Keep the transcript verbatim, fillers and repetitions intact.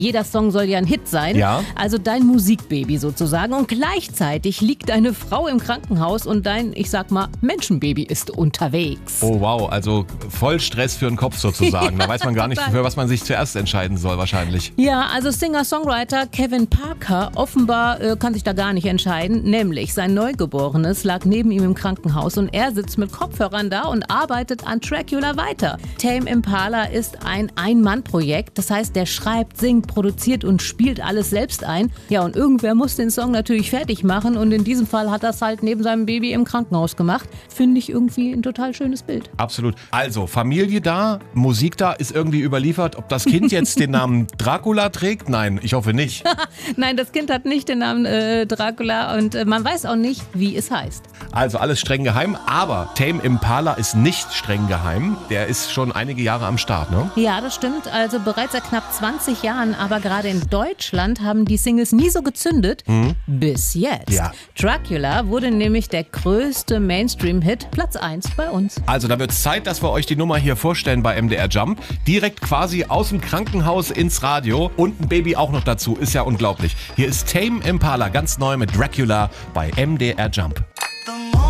Jeder Song soll ja ein Hit sein, ja. Also dein Musikbaby sozusagen. Und gleichzeitig liegt deine Frau im Krankenhaus und dein, ich sag mal, Menschenbaby ist unterwegs. Oh wow, also voll Stress für den Kopf sozusagen. Da weiß man gar nicht, für was man sich zuerst entscheiden soll wahrscheinlich. Ja, also Singer-Songwriter Kevin Parker offenbar äh, kann sich da gar nicht entscheiden. Nämlich sein Neugeborenes lag neben ihm im Krankenhaus und er sitzt mit Kopfhörern da und arbeitet an Dracula weiter. Tame Impala ist ein Ein-Mann-Projekt. Das heißt, der schreibt, singt, produziert und spielt alles selbst ein. Ja, und irgendwer muss den Song natürlich fertig machen und in diesem Fall hat er es halt neben seinem Baby im Krankenhaus gemacht. Finde ich irgendwie ein total schönes Bild. Absolut. Also, Familie da, Musik da, ist irgendwie überliefert. Ob das Kind jetzt den Namen Dracula trägt? Nein, ich hoffe nicht. Nein, das Kind hat nicht den Namen äh, Dracula und äh, man weiß auch nicht, wie es heißt. Also alles streng geheim, aber Tame Impala ist nicht streng geheim. Der ist schon einige Jahre am Start, ne? Ja, das stimmt. Also bereits seit knapp zwanzig Jahren, aber gerade in Deutschland haben die Singles nie so gezündet. Mhm. Bis jetzt. Ja. Dracula wurde nämlich der größte Mainstream-Hit, Platz eins bei uns. Also da wird es Zeit, dass wir euch die Nummer hier vorstellen bei M D R Jump. Direkt quasi aus dem Krankenhaus ins Radio und ein Baby auch noch dazu. Ist ja unglaublich. Hier ist Tame Impala, ganz neu mit Dracula bei M D R Jump.